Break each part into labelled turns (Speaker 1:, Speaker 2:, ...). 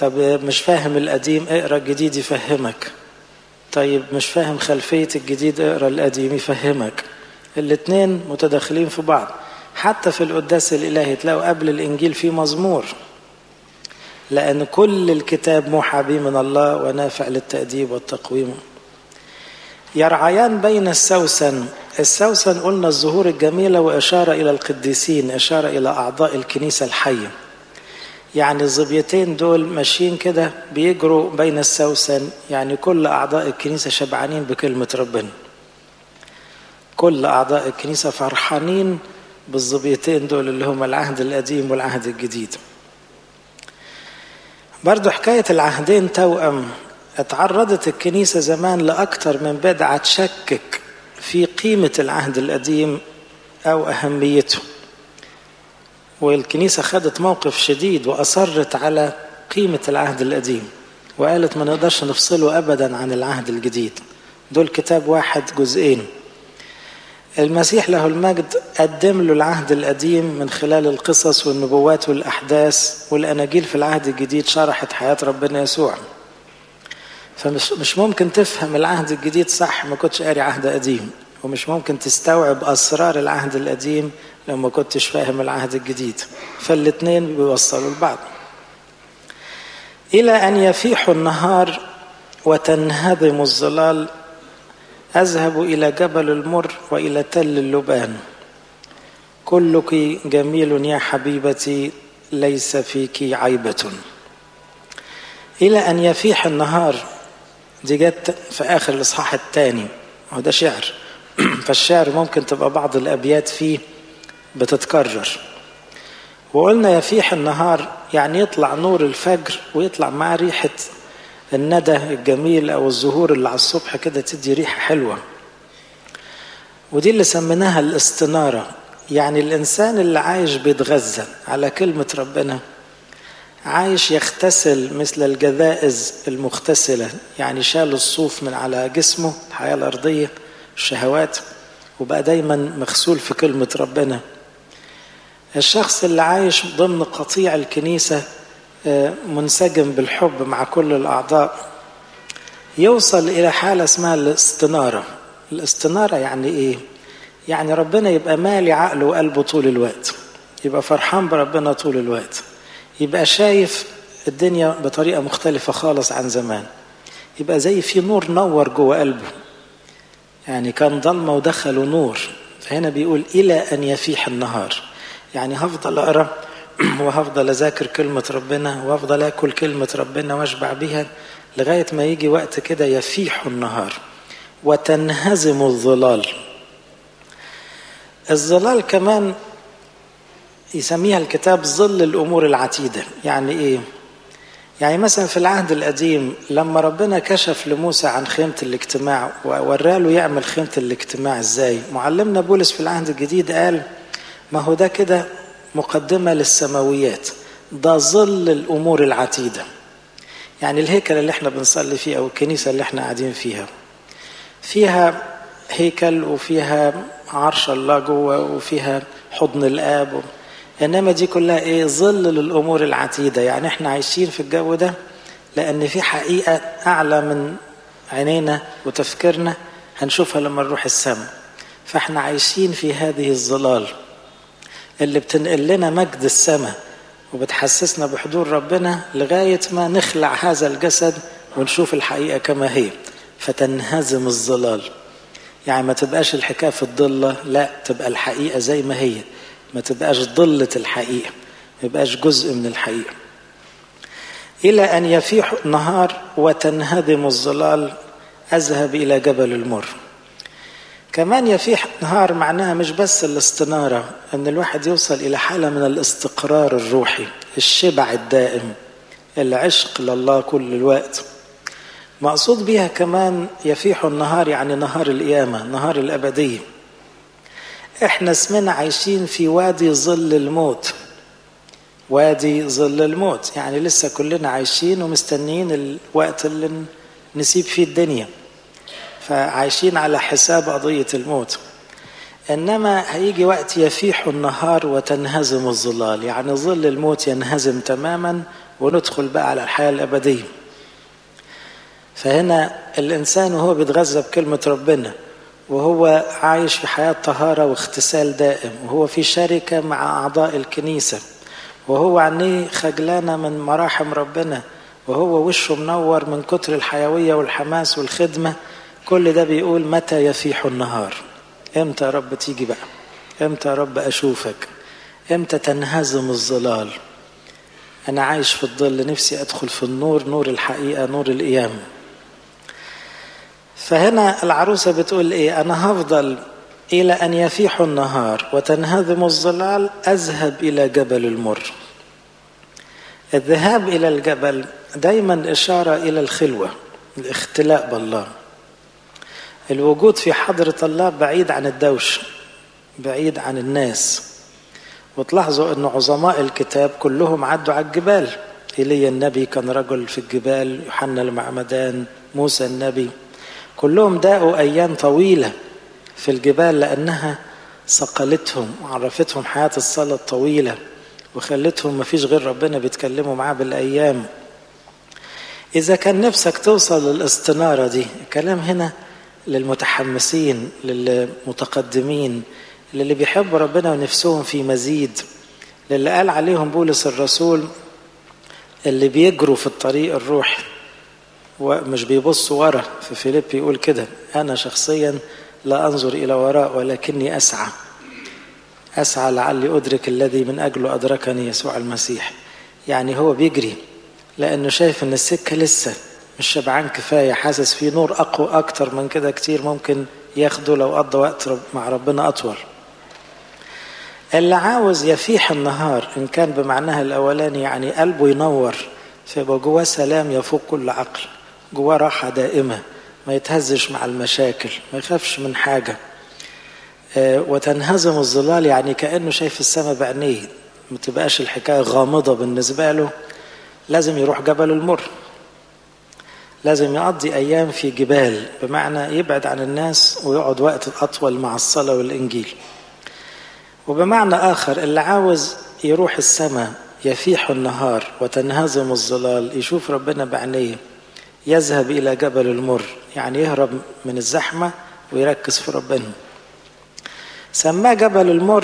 Speaker 1: طب مش فاهم القديم، اقرأ الجديد يفهمك. طيب مش فاهم خلفية الجديد، اقرأ القديم يفهمك. الاتنين متداخلين في بعض. حتى في القداس الإلهي تلاقوا قبل الإنجيل في مزمور، لأن كل الكتاب موحى به من الله ونافع للتأديب والتقويم. يرعيان بين السوسن. السوسن قلنا الزهور الجميلة، وإشارة إلى القديسين، إشارة إلى أعضاء الكنيسة الحية. يعني الظبيتين دول ماشيين كده بيجروا بين السوسن، يعني كل أعضاء الكنيسة شبعانين بكلمة ربنا، كل أعضاء الكنيسة فرحانين بالظبيتين دول اللي هم العهد القديم والعهد الجديد. برضو حكاية العهدين توأم. اتعرضت الكنيسة زمان لأكثر من بدعة تشكك في قيمة العهد القديم أو أهميته، والكنيسة خدت موقف شديد وأصرت على قيمة العهد القديم، وقالت ما نقدرش نفصله أبدا عن العهد الجديد، دول كتاب واحد جزئين. المسيح له المجد قدم له العهد القديم من خلال القصص والنبوات والأحداث، والأناجيل في العهد الجديد شرحت حياة ربنا يسوع. فمش ممكن تفهم العهد الجديد صح ما كنتش قاري عهد قديم، ومش ممكن تستوعب أسرار العهد القديم لو ما كنتش فاهم العهد الجديد. فالاتنين بيوصلوا لبعض. إلى أن يفيح النهار وتنهضم الظلال، أذهب إلى جبل المر وإلى تل اللبان، كلك جميل يا حبيبتي ليس فيك عيبة. إلى أن يفيح النهار دي جت في آخر الإصحاح الثاني، وده شعر فالشعر ممكن تبقى بعض الأبيات فيه بتتكرر. وقلنا يفيح النهار يعني يطلع نور الفجر ويطلع مع ريحة الندى الجميل أو الزهور اللي على الصبح كده تدي ريحة حلوة، ودي اللي سميناها الاستنارة. يعني الإنسان اللي عايش بيتغذى على كلمة ربنا، عايش يغتسل مثل الجذائز المغتسلة، يعني شال الصوف من على جسمه الحياة الأرضية الشهوات، وبقى دايما مغسول في كلمة ربنا. الشخص اللي عايش ضمن قطيع الكنيسة منسجم بالحب مع كل الأعضاء، يوصل إلى حالة اسمها الاستنارة. الاستنارة يعني إيه؟ يعني ربنا يبقى مالي عقله وقلبه طول الوقت، يبقى فرحان بربنا طول الوقت، يبقى شايف الدنيا بطريقة مختلفة خالص عن زمان، يبقى زي في نور نور جوه قلبه، يعني كان ضلمة ودخلوا نور. فهنا بيقول إلى أن يفيح النهار، يعني هفضل أقرأ وهفضل أذاكر كلمة ربنا وهفضل أكل كلمة ربنا واشبع بها لغاية ما يجي وقت كده يفيح النهار وتنهزم الظلال. الظلال كمان يسميها الكتاب ظل الأمور العتيدة. يعني إيه؟ يعني مثلا في العهد القديم لما ربنا كشف لموسى عن خيمة الاجتماع ووراله يعمل خيمة الاجتماع إزاي، معلمنا بولس في العهد الجديد قال ما هو ده كده مقدمة للسماويات، ده ظل الأمور العتيدة. يعني الهيكل اللي احنا بنصلي فيه أو الكنيسة اللي احنا قاعدين فيها هيكل وفيها عرش الله جوه وفيها حضن الآب إنما دي كلها إيه؟ ظل للأمور العتيدة. يعني إحنا عايشين في الجو ده لأن في حقيقة أعلى من عينينا وتفكيرنا هنشوفها لما نروح السماء. فإحنا عايشين في هذه الظلال اللي بتنقل لنا مجد السماء وبتحسسنا بحضور ربنا لغاية ما نخلع هذا الجسد ونشوف الحقيقة كما هي، فتنهزم الظلال. يعني ما تبقاش الحكاية في الضلة، لا، تبقى الحقيقة زي ما هي، ما تبقاش ضلة الحقيقة، ما يبقاش جزء من الحقيقة. إلى أن يفيح النهار وتنهدم الظلال، أذهب إلى جبل المر. كمان يفيح النهار معناها مش بس الاستنارة، أن الواحد يوصل إلى حالة من الاستقرار الروحي، الشبع الدائم، العشق لله كل الوقت. مقصود بها كمان يفيح النهار يعني نهار القيامة، نهار الأبدية. احنا اسمنا عايشين في وادي ظل الموت، وادي ظل الموت، يعني لسه كلنا عايشين ومستنيين الوقت اللي نسيب فيه الدنيا، فعايشين على حساب قضية الموت. إنما هيجي وقت يفيح النهار وتنهزم الظلال، يعني ظل الموت ينهزم تماما وندخل بقى على الحياة الأبدية. فهنا الإنسان وهو بيتغذى بكلمة ربنا، وهو عايش في حياة طهارة واغتسال دائم، وهو في شركة مع أعضاء الكنيسة، وهو عينيه خجلانة من مراحم ربنا، وهو وشه منور من كتر الحيوية والحماس والخدمة، كل ده بيقول متى يفيح النهار؟ امتى يا رب تيجي بقى؟ امتى يا رب أشوفك؟ امتى تنهزم الظلال؟ أنا عايش في الظل، نفسي أدخل في النور، نور الحقيقة، نور القيامة. فهنا العروسة بتقول إيه؟ أنا هفضل إلى أن يفيح النهار وتنهزم الظلال، أذهب إلى جبل المر. الذهاب إلى الجبل دايما إشارة إلى الخلوة، الاختلاء بالله، الوجود في حضرة الله بعيد عن الدوش، بعيد عن الناس. وتلاحظوا أن عظماء الكتاب كلهم عدوا على الجبال. إيليا النبي كان رجل في الجبال، يوحنا المعمدان، موسى النبي، كلهم داقوا أيام طويلة في الجبال، لأنها صقلتهم وعرفتهم حياة الصلاة الطويلة، وخلتهم ما فيش غير ربنا بيتكلموا معاه بالأيام. إذا كان نفسك توصل للاستنارة دي، الكلام هنا للمتحمسين، للمتقدمين، للي بيحبوا ربنا ونفسهم في مزيد، للي قال عليهم بولس الرسول اللي بيجروا في الطريق الروحي ومش بيبصوا ورا. في فيليب يقول كده: أنا شخصيا لا أنظر إلى وراء ولكني أسعى لعلي أدرك الذي من أجله أدركني يسوع المسيح. يعني هو بيجري لأنه شايف أن السكة لسه مش شبعان كفاية، حاسس فيه نور أقوى أكتر من كده كتير ممكن ياخده لو قضى وقت مع ربنا أطول. اللي عاوز يفيح النهار إن كان بمعناها الأولاني يعني قلبه ينور، فيبقى جواه سلام يفوق كل عقل، جواه راحة دائمة، ما يتهزش مع المشاكل، ما يخافش من حاجة. وتنهزم الظلال يعني كأنه شايف السماء بعينيه، ما تبقاش الحكاية غامضة بالنسبة له. لازم يروح جبل المر، لازم يقضي أيام في جبال، بمعنى يبعد عن الناس ويقعد وقت أطول مع الصلاة والإنجيل. وبمعنى آخر اللي عاوز يروح السماء، يفيح النهار وتنهزم الظلال، يشوف ربنا بعينيه، يذهب إلى جبل المر، يعني يهرب من الزحمة ويركز في ربنا. سماه جبل المر.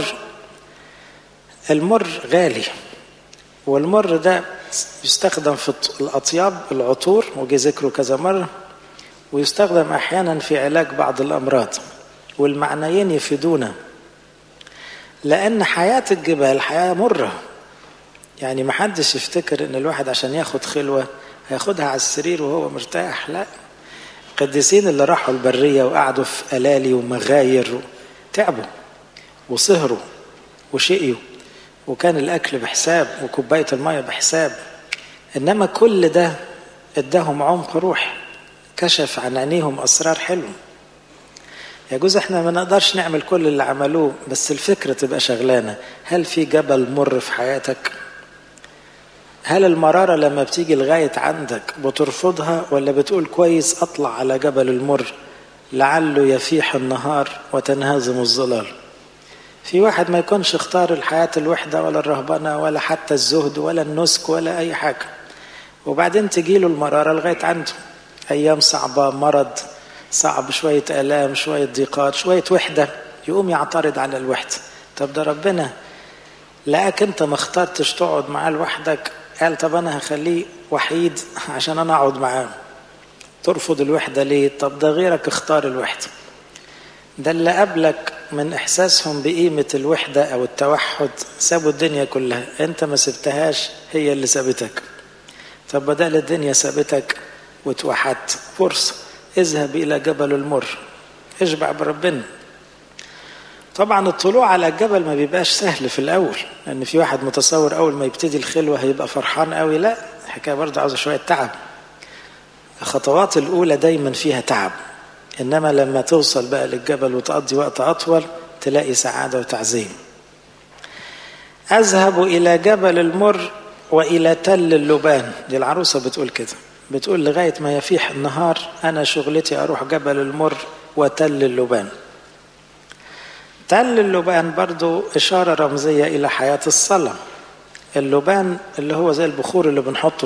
Speaker 1: المر غالي، والمر ده يستخدم في الأطياب، العطور، وجي ذكره كذا مرة، ويستخدم أحيانا في علاج بعض الأمراض، والمعنيين يفيدونا، لأن حياة الجبال حياة مرة. يعني محدش يفتكر أن الواحد عشان ياخد خلوة هياخدها على السرير وهو مرتاح، لا. القديسين اللي راحوا البرية وقعدوا في ألالي ومغاير تعبوا وسهروا وشقيوا، وكان الأكل بحساب وكوباية المية بحساب، إنما كل ده اداهم عمق روح، كشف عن عينيهم أسرار حلوة. يجوز احنا ما نقدرش نعمل كل اللي عملوه، بس الفكرة تبقى شغلانة. هل في جبل مر في حياتك؟ هل المرارة لما بتيجي لغاية عندك بترفضها، ولا بتقول كويس أطلع على جبل المر لعله يفيح النهار وتنهزم الظلال؟ في واحد ما يكونش اختار الحياة الوحدة ولا الرهبنة ولا حتى الزهد ولا النسك ولا أي حاجة، وبعدين تجيله المرارة لغاية عنده، أيام صعبة، مرض صعب، شوية آلام، شوية ضيقات، شوية وحدة، يقوم يعترض على الوحدة. طب ده ربنا لقاك انت ما اخترتش تقعد معاه لوحدك، قال طب أنا هخليه وحيد عشان أنا أقعد معاه. ترفض الوحدة ليه؟ طب ده غيرك اختار الوحدة. ده اللي قبلك من إحساسهم بقيمة الوحدة أو التوحد سابوا الدنيا كلها، أنت ما سبتهاش، هي اللي سابتك. طب بدل الدنيا سابتك وتوحدت، فرصة، اذهب إلى جبل المر، اشبع بربنا. طبعا الطلوع على الجبل ما بيبقاش سهل في الأول، لأن في واحد متصور أول ما يبتدي الخلوة هيبقى فرحان قوي، لا، الحكاية برضه عاوزة شوية تعب. الخطوات الأولى دايما فيها تعب، إنما لما توصل بقى للجبل وتقضي وقت أطول تلاقي سعادة وتعزيم. أذهب إلى جبل المر وإلى تل اللبان. دي العروسة بتقول كده، بتقول لغاية ما يفيح النهار أنا شغلتي أروح جبل المر وتل اللبان. تل اللبان برضو إشارة رمزية إلى حياة الصلاة. اللبان اللي هو زي البخور اللي بنحطه